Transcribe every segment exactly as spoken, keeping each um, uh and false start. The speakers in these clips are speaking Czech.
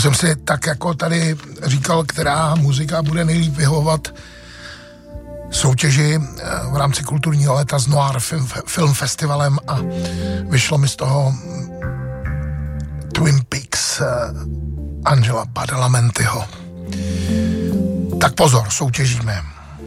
jsem si tak jako tady říkal, která muzika bude nejlíp vyhovovat soutěži v rámci kulturního léta s Noir Film, Film Festivalem a vyšlo mi z toho Twin Peaks Angela Badalamentiho. Tak pozor, soutěžíme.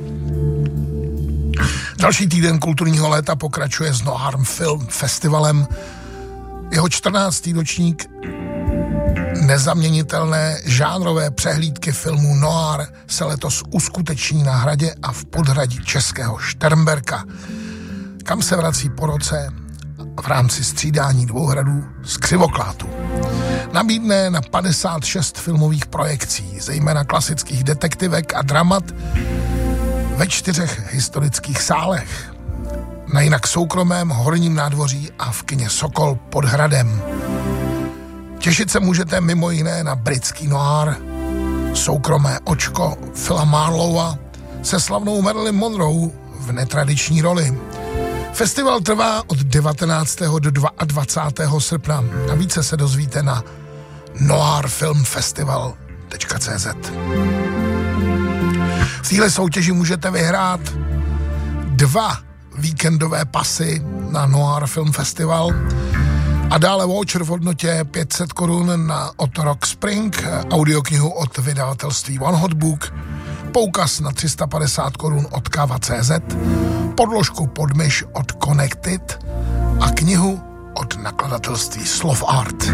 Další týden kulturního léta pokračuje s Noir Film Festivalem. Jeho čtrnáctý ročník nezaměnitelné žánrové přehlídky filmů noir se letos uskuteční na hradě a v podhradí českého Šternberka, kam se vrací po roce v rámci střídání dvou hradů z Křivoklátu. Nabídne na padesát šest filmových projekcí, zejména klasických detektivek a dramat ve čtyřech historických sálech. Na jinak soukromém Horním nádvoří a v kině Sokol pod hradem. Těšit se můžete mimo jiné na britský noir, soukromé očko Phila Marlowa se slavnou Marilyn Monroe v netradiční roli. Festival trvá od devatenáctého do dvacátého druhého srpna. A více se dozvíte na noir film festival tečka cé zet. V téhle soutěži můžete vyhrát dva víkendové pasy na Noir Film Festival a dále voucher v hodnotě pět set korun na od Rock Spring, audioknihu od vydavatelství One Hot Book, poukaz na tři sta padesát korun od káva tečka cé zet, podložku pod myš od Connected a knihu od nakladatelství Slov Art.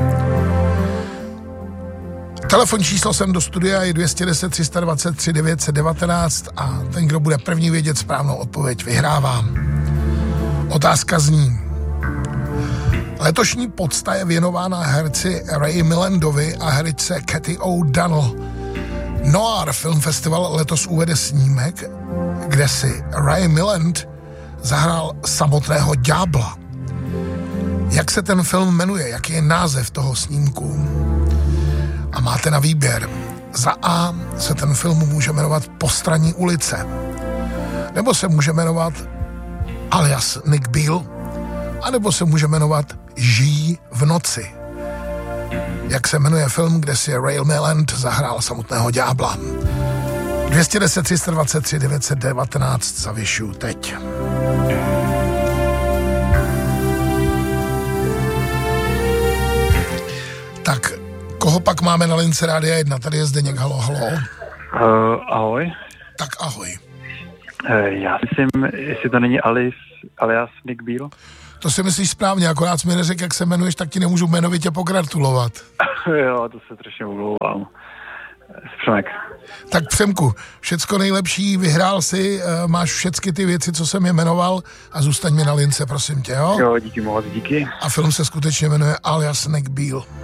Telefon číslo sem do studia je dvě stě deset, tři sta dvacet tři, devět set devatenáct a ten, kdo bude první vědět správnou odpověď, vyhrává. Otázka zní: letošní pocta je věnována herci Ray Millandovi a herce Cathy O'Donnell. Noir Film Festival letos uvede snímek, kde si Ray Milland zahrál samotného ďábla. Jak se ten film jmenuje? Jaký je název toho snímku? A máte na výběr. Za A se ten film může jmenovat Postranní ulice, nebo se může jmenovat alias Nick Beale, anebo se může jmenovat Žijí v noci. Jak se jmenuje film, kde si Ray Milland zahrál samotného ďábla? dvě stě deset, tři sta dvacet tři, devět set devatenáct zavěšuju teď. Tak, koho pak máme na lince Rádia jedna? Tady je Zdeněk, halo, halo. Uh, ahoj. Tak ahoj. Uh, já myslím, jestli to není Alice, alias Nick Beale. To si myslíš správně, akorát jsi mi neřekl, jak se jmenuješ, tak ti nemůžu jmenovitě pogratulovat. Jo, to se strašně omlouvám. Přemek. Tak Přemku, všecko nejlepší, vyhrál si, máš všechny ty věci, co jsem je jmenoval a zůstaň mi na lince, prosím tě, jo? Jo, díky moc, díky. A film se skutečně jmenuje alias Nick Beale.